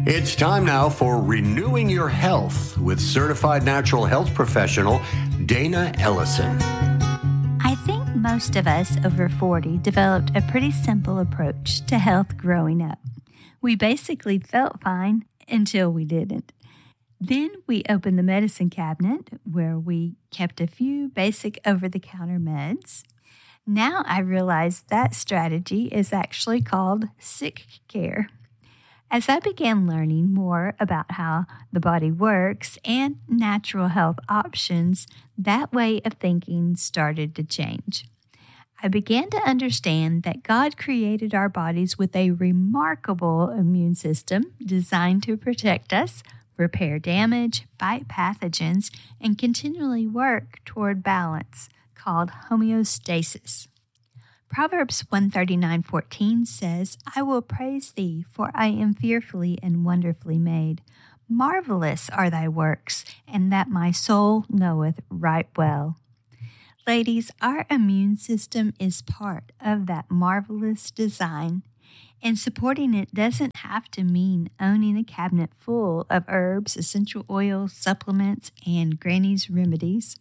It's time now for Renewing Your Health with certified natural health professional Dana Ellison. I think most of us over 40 developed a pretty simple approach to health growing up. We basically felt fine until we didn't. Then we opened the medicine cabinet where we kept a few basic over-the-counter meds. Now I realize that strategy is actually called sick care. As I began learning more about how the body works and natural health options, that way of thinking started to change. I began to understand that God created our bodies with a remarkable immune system designed to protect us, repair damage, fight pathogens, and continually work toward balance, called homeostasis. Proverbs 139:14 says, I will praise thee, for I am fearfully and wonderfully made. Marvelous are thy works, and that my soul knoweth right well. Ladies, our immune system is part of that marvelous design, and supporting it doesn't have to mean owning a cabinet full of herbs, essential oils, supplements, and granny's remedies.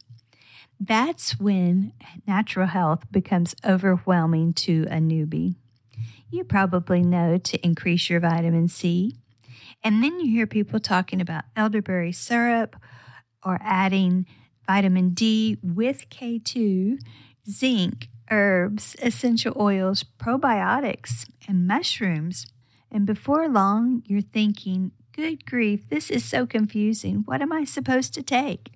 That's when natural health becomes overwhelming to a newbie. You probably know to increase your vitamin C, and then you hear people talking about elderberry syrup or adding vitamin D with K2, zinc, herbs, essential oils, probiotics, and mushrooms. And before long, you're thinking, good grief, this is so confusing. What am I supposed to take?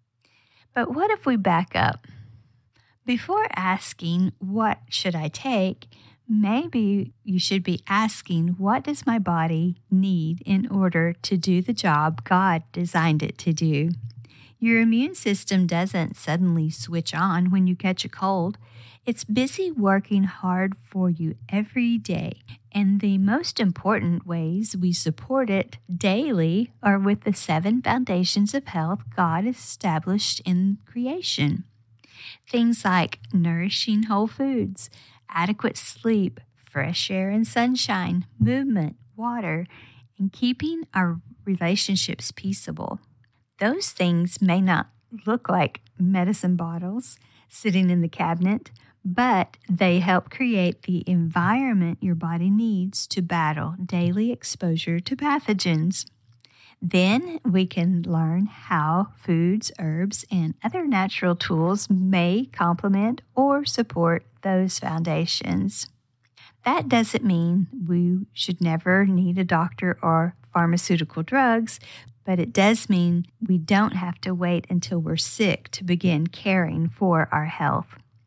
But what if we back up? Before asking, what should I take, maybe you should be asking, what does my body need in order to do the job God designed it to do? Your immune system doesn't suddenly switch on when you catch a cold. It's busy working hard for you every day. And the most important ways we support it daily are with the 7 foundations of health God established in creation. Things like nourishing whole foods, adequate sleep, fresh air and sunshine, movement, water, and keeping our relationships peaceable. Those things may not look like medicine bottles sitting in the cabinet, but they help create the environment your body needs to battle daily exposure to pathogens. Then we can learn how foods, herbs, and other natural tools may complement or support those foundations. That doesn't mean we should never need a doctor or pharmaceutical drugs, but it does mean we don't have to wait until we're sick to begin caring for our health.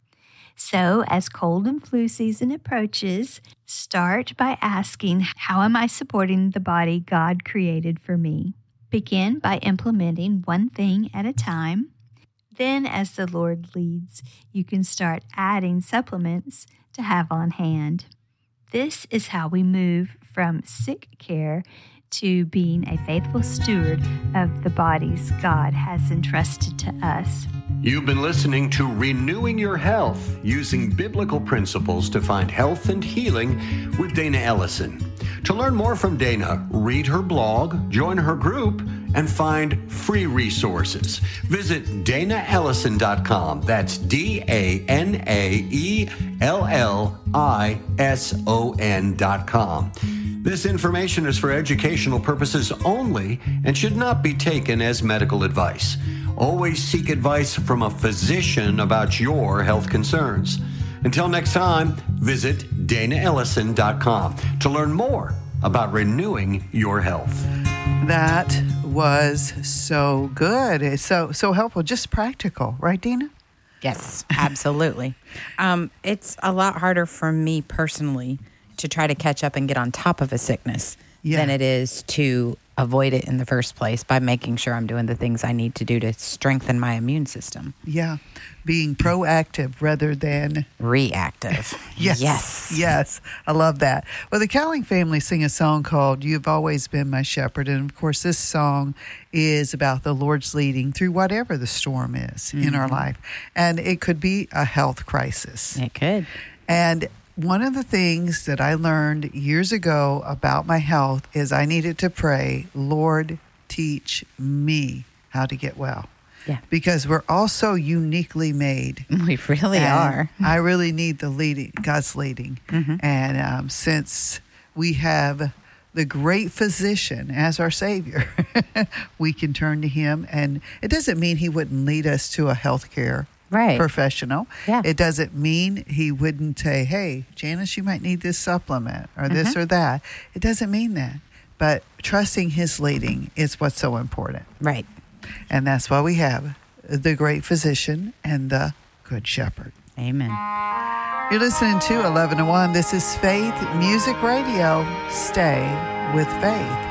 So, as cold and flu season approaches, start by asking, how am I supporting the body God created for me? Begin by implementing one thing at a time. Then, as the Lord leads, you can start adding supplements to have on hand. This is how we move from sick care to being a faithful steward of the bodies God has entrusted to us. You've been listening to Renewing Your Health, using biblical principles to find health and healing with Dana Ellison. To learn more from Dana, read her blog, join her group, and find free resources. Visit DanaEllison.com. That's DanaEllison.com. This information is for educational purposes only and should not be taken as medical advice. Always seek advice from a physician about your health concerns. Until next time, visit DanaEllison.com to learn more about renewing your health. That was so good. It's so helpful. Just practical, right, Dina? Yes, absolutely. It's a lot harder for me personally to try to catch up and get on top of a sickness than it is to avoid it in the first place by making sure I'm doing the things I need to do to strengthen my immune system. Yeah. Being proactive rather than reactive. Yes. I love that. Well, the Cowling family sing a song called You've Always Been My Shepherd. And of course, this song is about the Lord's leading through whatever the storm is in our life. And it could be a health crisis. It could. And one of the things that I learned years ago about my health is I needed to pray, Lord, teach me how to get well. Yeah. Because we're all so uniquely made. We really are. I really need the leading, God's leading. And since we have the great physician as our Savior, we can turn to him. And it doesn't mean he wouldn't lead us to a healthcare professional. Yeah. It doesn't mean he wouldn't say, hey, Janice, you might need this supplement or this or that. It doesn't mean that. But trusting his leading is what's so important. Right. And that's why we have the great physician and the good shepherd. Amen. You're listening to 11 to 1. This is Faith Music Radio. Stay with faith.